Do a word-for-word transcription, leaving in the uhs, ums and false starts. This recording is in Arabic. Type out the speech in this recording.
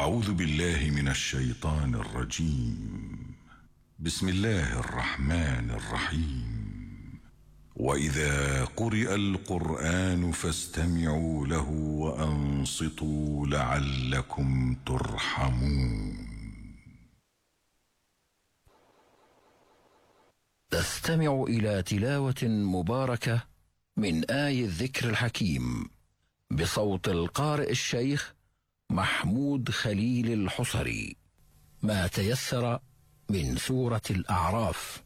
أعوذ بالله من الشيطان الرجيم. بسم الله الرحمن الرحيم. وإذا قرئ القرآن فاستمعوا له وأنصتوا لعلكم ترحمون. تستمع إلى تلاوة مباركة من آي الذكر الحكيم بصوت القارئ الشيخ محمود خليل الحصري، ما تيسر من سورة الأعراف.